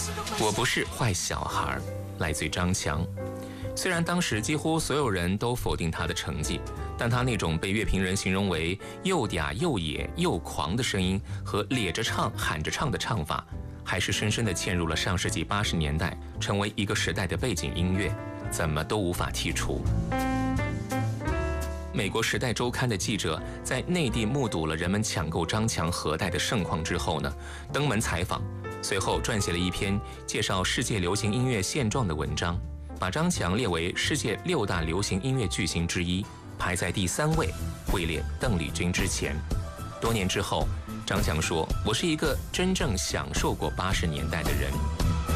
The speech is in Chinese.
我不是坏小孩，来自于张强。虽然当时几乎所有人都否定他的成绩，但他那种被乐评人形容为又嗲又野又狂的声音和咧着唱喊着唱的唱法，还是深深地嵌入了上世纪80年代，成为一个时代的背景音乐，怎么都无法剔除。美国《时代周刊》的记者在内地目睹了人们抢购张强盒带的盛况之后呢，登门采访，随后撰写了一篇介绍世界流行音乐现状的文章，把张强列为世界6大流行音乐巨星之一，排在第3位，位列邓丽君之前。多年之后，张强说：“我是一个真正享受过80年代的人。”